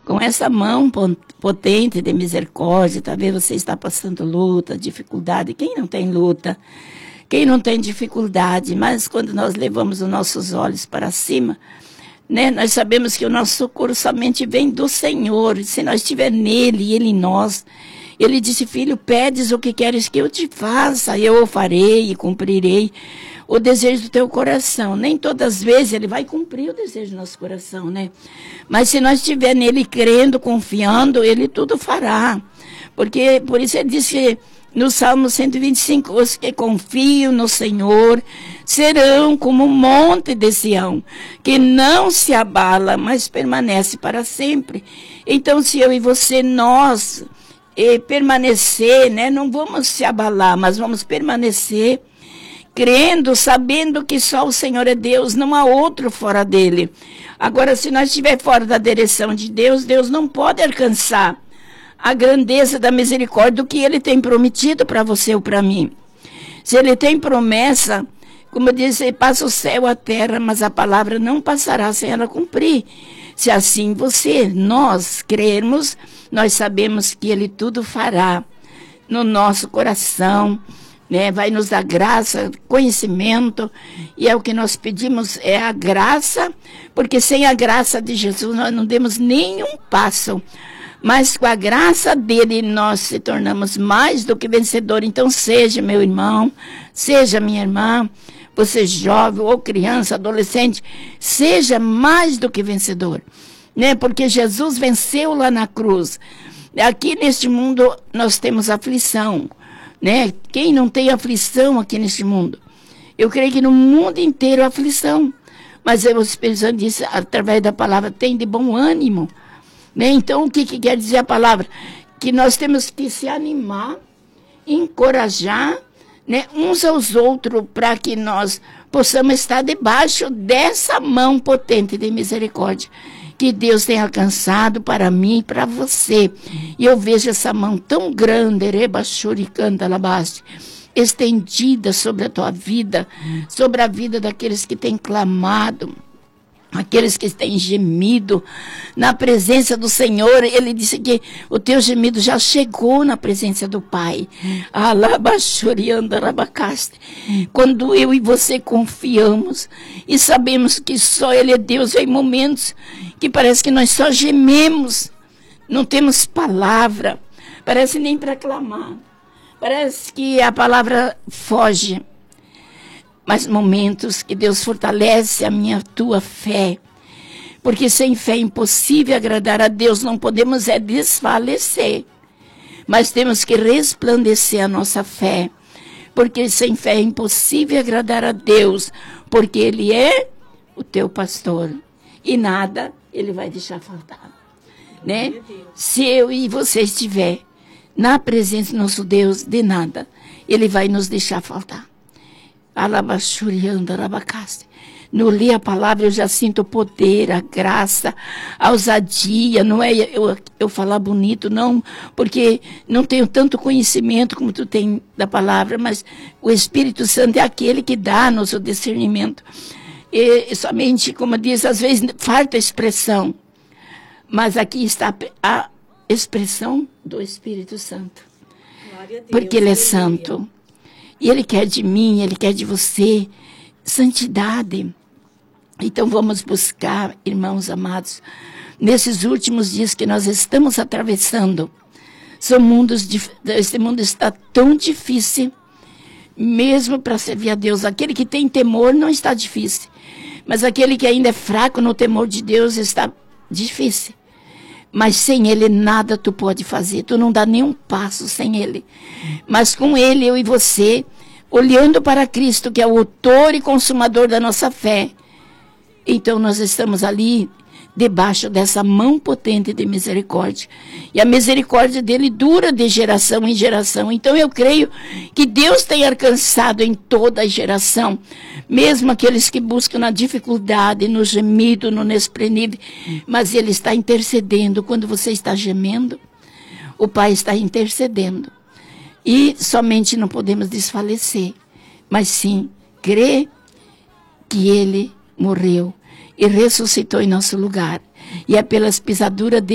com essa mão potente de misericórdia. Talvez você está passando luta, dificuldade. Quem não tem luta? Quem não tem dificuldade? Mas quando nós levamos os nossos olhos para cima, né, nós sabemos que o nosso socorro somente vem do Senhor. Se nós estiver nele e ele em nós, ele disse: filho, pedes o que queres que eu te faça, eu o farei e cumprirei o desejo do teu coração. Nem todas as vezes ele vai cumprir o desejo do nosso coração, né? Mas se nós estiver nele crendo, confiando, ele tudo fará. Porque, por isso ele disse no Salmo 125, os que confiam no Senhor serão como um monte de Sião, que não se abala, mas permanece para sempre. Então, se eu e você, nós permanecer, né, não vamos se abalar, mas vamos permanecer crendo, sabendo que só o Senhor é Deus, não há outro fora dele. Agora, se nós estivermos fora da direção de Deus, Deus não pode alcançar a grandeza da misericórdia do que ele tem prometido para você ou para mim. Se ele tem promessa, como eu disse, passa o céu, a terra, mas a palavra não passará sem ela cumprir. Se assim nós crermos, nós sabemos que ele tudo fará no nosso coração, né? Vai nos dar graça, conhecimento, e é o que nós pedimos, é a graça, porque sem a graça de Jesus nós não demos nenhum passo. Mas com a graça dele nós se tornamos mais do que vencedor. Então seja meu irmão, seja minha irmã, você jovem ou criança, adolescente, seja mais do que vencedor, né? Porque Jesus venceu lá na cruz. Aqui neste mundo nós temos aflição, né? Quem não tem aflição aqui neste mundo? Eu creio que no mundo inteiro há aflição. Mas o Espírito Santo disse, através da palavra, tem de bom ânimo. Né? Então, o que quer dizer a palavra? Que nós temos que se animar, encorajar, né, uns aos outros, para que nós possamos estar debaixo dessa mão potente de misericórdia que Deus tem alcançado para mim e para você. E eu vejo essa mão tão grande, estendida sobre a tua vida, sobre a vida daqueles que têm clamado, aqueles que têm gemido na presença do Senhor. Ele disse que o teu gemido já chegou na presença do Pai. Quando eu e você confiamos e sabemos que só Ele é Deus, em momentos que parece que nós só gememos, não temos palavra, parece nem para clamar, parece que a palavra foge. Mas momentos que Deus fortalece a minha, tua fé. Porque sem fé é impossível agradar a Deus. Não podemos desfalecer. Mas temos que resplandecer a nossa fé. Porque sem fé é impossível agradar a Deus. Porque Ele é o teu pastor. E nada Ele vai deixar faltar. Né? Se eu e você estiver na presença do nosso Deus, de nada Ele vai nos deixar faltar. No ler a palavra eu já sinto o poder, a graça, a ousadia. Não é eu falar bonito, não, porque não tenho tanto conhecimento como tu tem da palavra, mas o Espírito Santo é aquele que dá-nos o discernimento. E somente, como diz, às vezes falta expressão, mas aqui está a expressão do Espírito Santo, porque Ele é santo. E Ele quer de mim, Ele quer de você, santidade. Então vamos buscar, irmãos amados, nesses últimos dias que nós estamos atravessando. Esse mundo está tão difícil, mesmo para servir a Deus. Aquele que tem temor não está difícil, mas aquele que ainda é fraco no temor de Deus está difícil. Mas sem Ele nada tu pode fazer, tu não dá nenhum passo sem Ele. Mas com Ele, eu e você, olhando para Cristo, que é o autor e consumador da nossa fé, então nós estamos ali, debaixo dessa mão potente de misericórdia. E a misericórdia dele dura de geração em geração. Então eu creio que Deus tem alcançado em toda a geração, mesmo aqueles que buscam na dificuldade, no gemido, no inexprimível, mas Ele está intercedendo. Quando você está gemendo, o Pai está intercedendo. E somente não podemos desfalecer, mas sim crer que Ele morreu e ressuscitou em nosso lugar. E é pelas pisaduras dele